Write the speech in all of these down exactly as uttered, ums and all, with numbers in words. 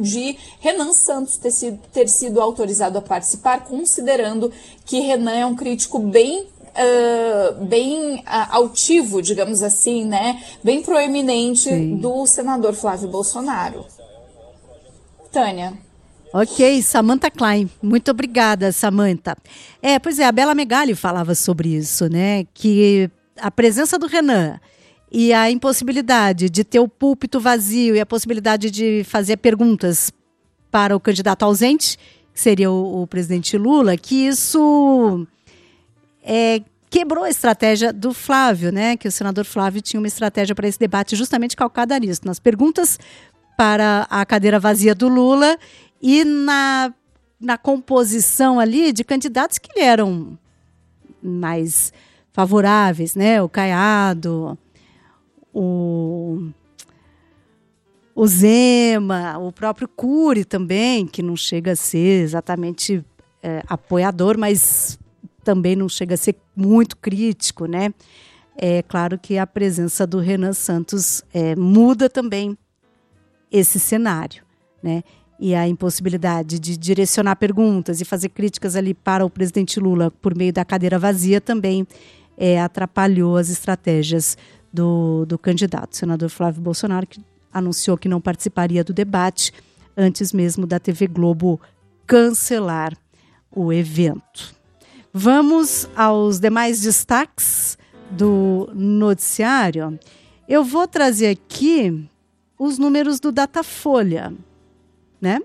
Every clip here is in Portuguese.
de Renan Santos ter sido, ter sido autorizado a participar, considerando que Renan é um crítico bem Uh, bem uh, altivo, digamos assim, né? Bem proeminente Sim. do senador Flávio Bolsonaro. Tânia. Ok, Samantha Klein. Muito obrigada, Samantha. É, pois é, a Bela Megali falava sobre isso, né? Que a presença do Renan e a impossibilidade de ter o púlpito vazio e a possibilidade de fazer perguntas para o candidato ausente, que seria o, o presidente Lula, que isso... É, quebrou a estratégia do Flávio, né? Que o senador Flávio tinha uma estratégia para esse debate justamente calcada nisso, nas perguntas para a cadeira vazia do Lula e na, na composição ali de candidatos que lhe eram mais favoráveis, né? O Caiado, o, o Zema, o próprio Cury também, que não chega a ser exatamente é, apoiador, mas também não chega a ser muito crítico, né? É claro que a presença do Renan Santos é, muda também esse cenário, né? E a impossibilidade de direcionar perguntas e fazer críticas ali para o presidente Lula por meio da cadeira vazia também é, atrapalhou as estratégias do, do candidato, o senador Flávio Bolsonaro, que anunciou que não participaria do debate antes mesmo da T V Globo cancelar o evento. Vamos aos demais destaques do noticiário. Eu vou trazer aqui os números do Datafolha, né?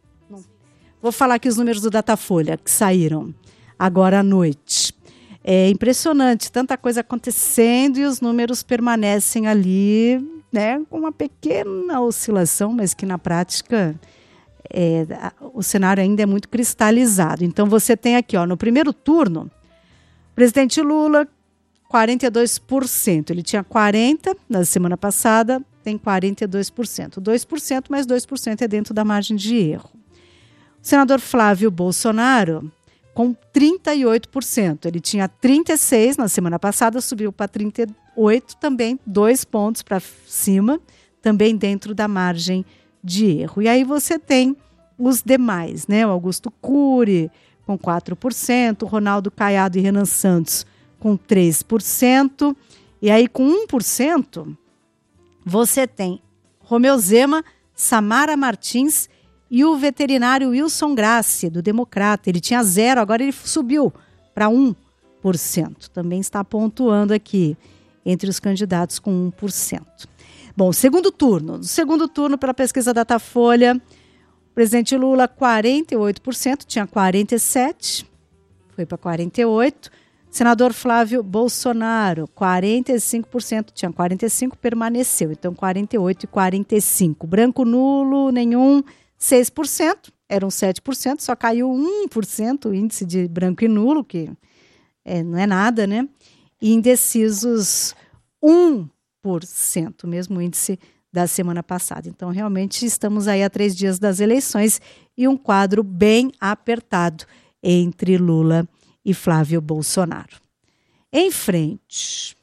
Vou falar aqui os números do Datafolha que saíram agora à noite. É impressionante, tanta coisa acontecendo e os números permanecem ali, né, com uma pequena oscilação, mas que na prática... É, o cenário ainda é muito cristalizado. Então você tem aqui, ó, no primeiro turno, presidente Lula, quarenta e dois por cento. Ele tinha quarenta por cento na semana passada, tem quarenta e dois por cento. dois por cento mais dois por cento é dentro da margem de erro. O senador Flávio Bolsonaro, com trinta e oito por cento. Ele tinha trinta e seis por cento na semana passada, subiu para trinta e oito por cento, também dois pontos para cima, também dentro da margem de erro. E aí você tem os demais, né? O Augusto Cury com quatro por cento, Ronaldo Caiado e Renan Santos com três por cento. E aí com um por cento você tem Romeu Zema, Samara Martins e o veterinário Wilson Grassi, do Democrata. Ele tinha zero, agora ele subiu para um por cento. Também está pontuando aqui entre os candidatos com um por cento. Bom, segundo turno. No segundo turno, pela pesquisa Datafolha, o presidente Lula, quarenta e oito por cento, tinha quarenta e sete por cento, foi para quarenta e oito por cento. Senador Flávio Bolsonaro, quarenta e cinco por cento, tinha quarenta e cinco por cento, permaneceu. Então, quarenta e oito por cento e quarenta e cinco por cento. Branco nulo, nenhum, seis por cento, eram sete por cento, só caiu um por cento o índice de branco e nulo, que é, não é nada, né? E indecisos, um por cento, o mesmo índice da semana passada. Então, realmente, estamos aí a três dias das eleições e um quadro bem apertado entre Lula e Flávio Bolsonaro. Em frente,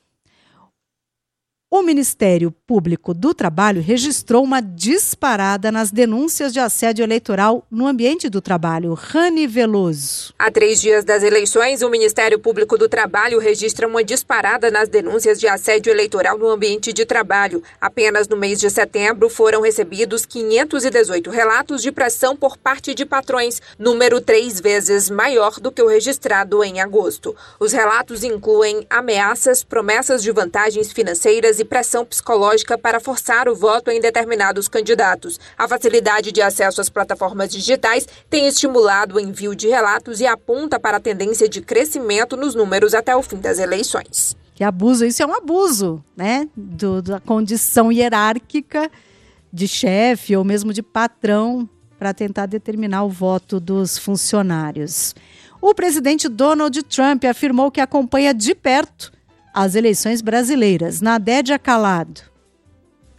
o Ministério Público do Trabalho registrou uma disparada nas denúncias de assédio eleitoral no ambiente do trabalho. Rani Veloso. Há três dias das eleições, o Ministério Público do Trabalho registra uma disparada nas denúncias de assédio eleitoral no ambiente de trabalho. Apenas no mês de setembro foram recebidos quinhentos e dezoito relatos de pressão por parte de patrões, número três vezes maior do que o registrado em agosto. Os relatos incluem ameaças, promessas de vantagens financeiras e pressão psicológica para forçar o voto em determinados candidatos. A facilidade de acesso às plataformas digitais tem estimulado o envio de relatos e aponta para a tendência de crescimento nos números até o fim das eleições. Que abuso, isso é um abuso, né? Do, da condição hierárquica de chefe ou mesmo de patrão para tentar determinar o voto dos funcionários. O presidente Donald Trump afirmou que acompanha de perto as eleições brasileiras. Nadédia Calado.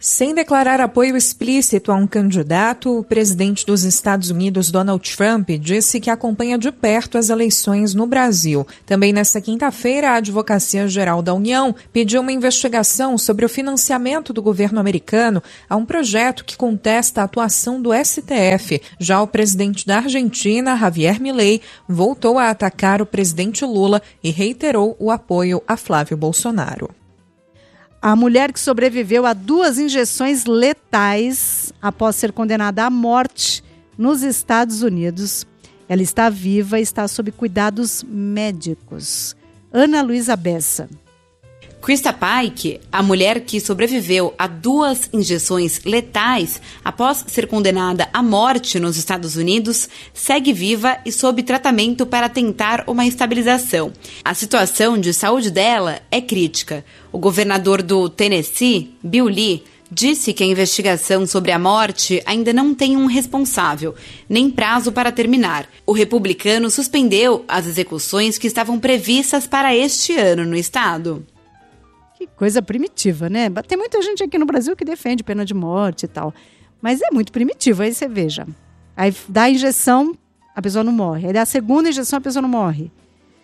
Sem declarar apoio explícito a um candidato, o presidente dos Estados Unidos, Donald Trump, disse que acompanha de perto as eleições no Brasil. Também nesta quinta-feira, a Advocacia Geral da União pediu uma investigação sobre o financiamento do governo americano a um projeto que contesta a atuação do S T F. Já o presidente da Argentina, Javier Milei, voltou a atacar o presidente Lula e reiterou o apoio a Flávio Bolsonaro. A mulher que sobreviveu a duas injeções letais após ser condenada à morte nos Estados Unidos. Ela está viva e está sob cuidados médicos. Ana Luísa Bessa. Krista Pike, a mulher que sobreviveu a duas injeções letais após ser condenada à morte nos Estados Unidos, segue viva e sob tratamento para tentar uma estabilização. A situação de saúde dela é crítica. O governador do Tennessee, Bill Lee, disse que a investigação sobre a morte ainda não tem um responsável, nem prazo para terminar. O republicano suspendeu as execuções que estavam previstas para este ano no estado. Que coisa primitiva, né? Tem muita gente aqui no Brasil que defende pena de morte e tal. Mas é muito primitivo, aí você veja. Aí dá a injeção, a pessoa não morre. Aí dá a segunda injeção, a pessoa não morre.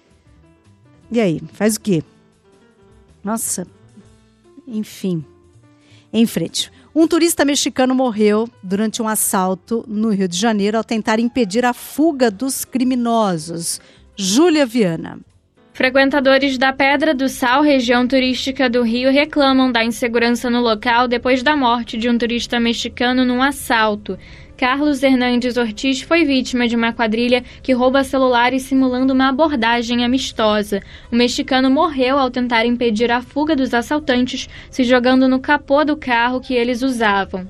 E aí, faz o quê? Nossa, enfim. Em frente. Um turista mexicano morreu durante um assalto no Rio de Janeiro ao tentar impedir a fuga dos criminosos. Júlia Viana. Frequentadores da Pedra do Sal, região turística do Rio, reclamam da insegurança no local depois da morte de um turista mexicano num assalto. Carlos Hernandes Ortiz foi vítima de uma quadrilha que rouba celulares simulando uma abordagem amistosa. O mexicano morreu ao tentar impedir a fuga dos assaltantes, se jogando no capô do carro que eles usavam.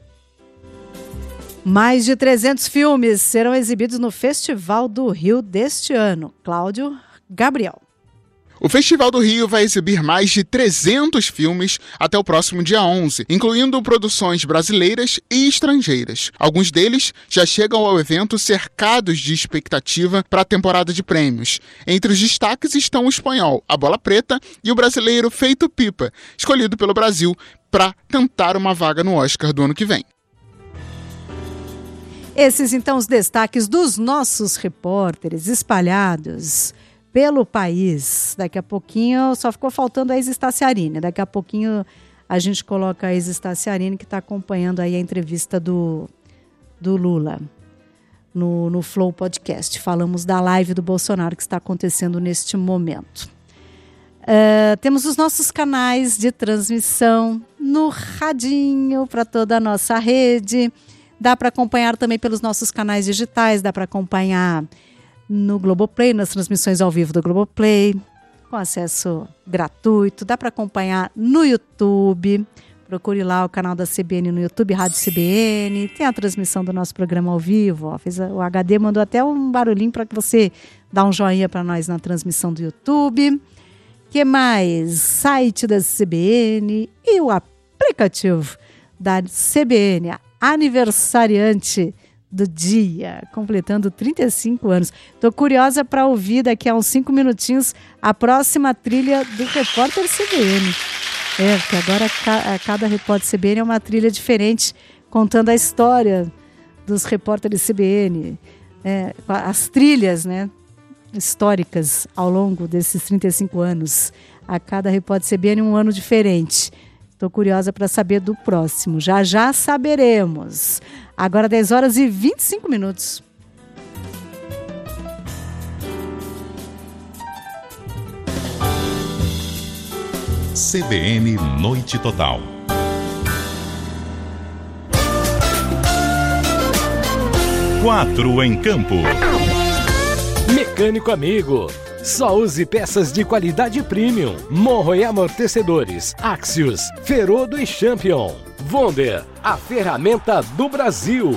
Mais de trezentos filmes serão exibidos no Festival do Rio deste ano. Cláudio Gabriel. O Festival do Rio vai exibir mais de trezentos filmes até o próximo dia onze, incluindo produções brasileiras e estrangeiras. Alguns deles já chegam ao evento cercados de expectativa para a temporada de prêmios. Entre os destaques estão o espanhol A Bola Preta e o brasileiro Feito Pipa, escolhido pelo Brasil para tentar uma vaga no Oscar do ano que vem. Esses, então, os destaques dos nossos repórteres espalhados pelo país. Daqui a pouquinho, só ficou faltando a Isis Tassiarini. Daqui a pouquinho a gente coloca a Isis Tassiarini, que está acompanhando aí a entrevista do, do Lula no, no Flow Podcast. Falamos da live do Bolsonaro que está acontecendo neste momento. Uh, temos os nossos canais de transmissão no radinho para toda a nossa rede. Dá para acompanhar também pelos nossos canais digitais, dá para acompanhar no Globoplay, nas transmissões ao vivo do Globoplay, com acesso gratuito. Dá para acompanhar no YouTube. Procure lá o canal da C B N no YouTube, Rádio C B N. Tem a transmissão do nosso programa ao vivo. Ó. Fez a, o H D mandou até um barulhinho para que você dá um joinha para nós na transmissão do YouTube. Que mais? Site da C B N e o aplicativo da C B N, a aniversariante do dia, completando trinta e cinco anos. Estou curiosa para ouvir daqui a uns cinco minutinhos a próxima trilha do Repórter C B N. É, porque agora ca- cada Repórter C B N é uma trilha diferente, contando a história dos repórteres C B N, é, as trilhas, né, históricas ao longo desses trinta e cinco anos. A cada Repórter C B N um ano diferente. Estou curiosa para saber do próximo. Já já saberemos. Agora dez horas e vinte e cinco minutos. C B N Noite Total. Quatro em campo. Mecânico amigo. Só use peças de qualidade premium. Morro e amortecedores. Axios, Ferodo e Champion. Wonder, a ferramenta do Brasil.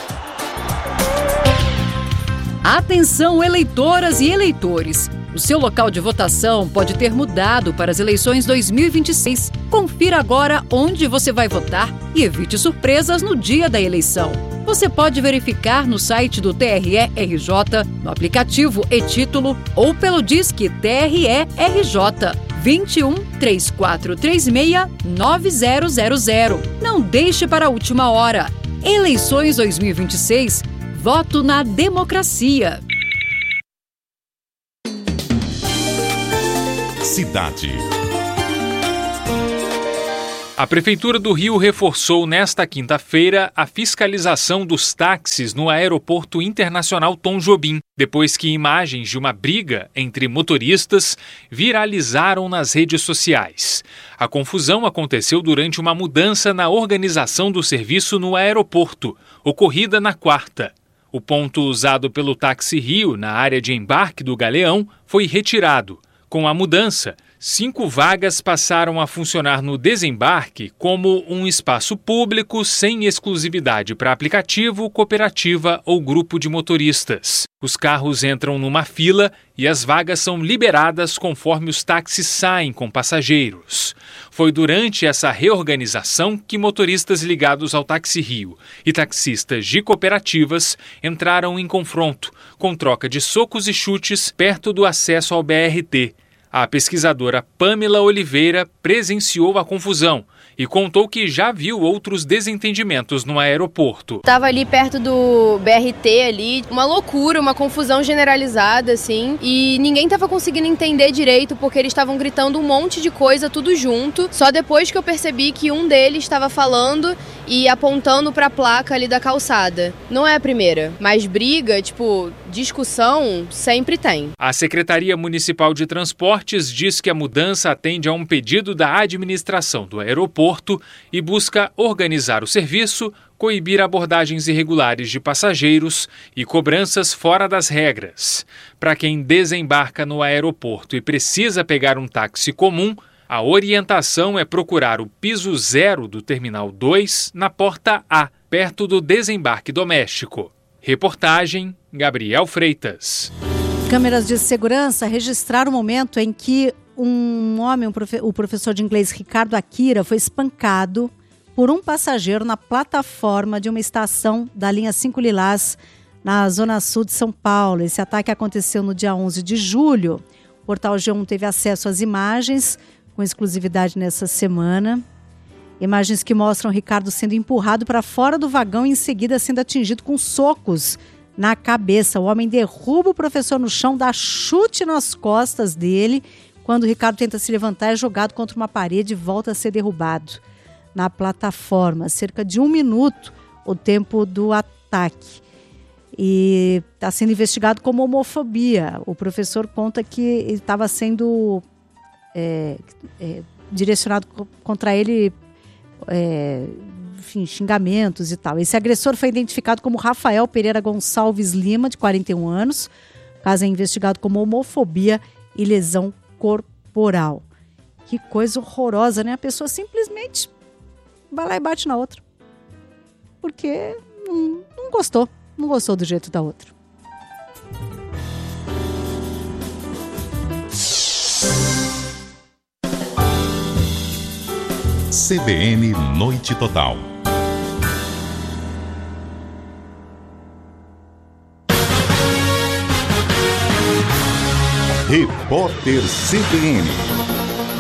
Atenção, eleitoras e eleitores. O seu local de votação pode ter mudado para as eleições dois mil e vinte e seis. Confira agora onde você vai votar e evite surpresas no dia da eleição. Você pode verificar no site do T R E R J, no aplicativo e-Título ou pelo Disque T R E R J. vinte e um, três quatro três seis, nove zero zero zero. Não deixe para a última hora. Eleições dois mil e vinte e seis. Voto na democracia. Cidade. A Prefeitura do Rio reforçou nesta quinta-feira a fiscalização dos táxis no Aeroporto Internacional Tom Jobim, depois que imagens de uma briga entre motoristas viralizaram nas redes sociais. A confusão aconteceu durante uma mudança na organização do serviço no aeroporto, ocorrida na quarta. O ponto usado pelo Táxi Rio na área de embarque do Galeão foi retirado. Com a mudança, cinco vagas passaram a funcionar no desembarque como um espaço público sem exclusividade para aplicativo, cooperativa ou grupo de motoristas. Os carros entram numa fila e as vagas são liberadas conforme os táxis saem com passageiros. Foi durante essa reorganização que motoristas ligados ao Táxi Rio e taxistas de cooperativas entraram em confronto, com troca de socos e chutes perto do acesso ao B R T. A pesquisadora Pamela Oliveira presenciou a confusão e contou que já viu outros desentendimentos no aeroporto. Estava ali perto do B R T ali, uma loucura, uma confusão generalizada, assim, e ninguém estava conseguindo entender direito porque eles estavam gritando um monte de coisa tudo junto. Só depois que eu percebi que um deles estava falando e apontando para a placa ali da calçada. Não é a primeira, mas briga, tipo, discussão sempre tem. A Secretaria Municipal de Transportes diz que a mudança atende a um pedido da administração do aeroporto e busca organizar o serviço, coibir abordagens irregulares de passageiros e cobranças fora das regras. Para quem desembarca no aeroporto e precisa pegar um táxi comum, a orientação é procurar o piso zero do Terminal dois na porta A, perto do desembarque doméstico. Reportagem Gabriel Freitas. Câmeras de segurança registraram o momento em que um homem, um profe- o professor de inglês Ricardo Akira, foi espancado por um passageiro na plataforma de uma estação da linha cinco Lilás, na zona sul de São Paulo. Esse ataque aconteceu no dia onze de julho. O Portal G um teve acesso às imagens, com exclusividade nessa semana. Imagens que mostram Ricardo sendo empurrado para fora do vagão e em seguida sendo atingido com socos na cabeça. O homem derruba o professor no chão, dá chute nas costas dele. Quando o Ricardo tenta se levantar, é jogado contra uma parede e volta a ser derrubado na plataforma. Cerca de um minuto o tempo do ataque. E está sendo investigado como homofobia. O professor conta que ele estava sendo é, é, direcionado contra ele, é, enfim, xingamentos e tal. Esse agressor foi identificado como Rafael Pereira Gonçalves Lima, de quarenta e um anos. O caso é investigado como homofobia e lesão corporal. Que coisa horrorosa, né? A pessoa simplesmente vai lá e bate na outra. Porque não, não gostou. Não gostou do jeito da outra. C B N Noite Total. Repórter C B N.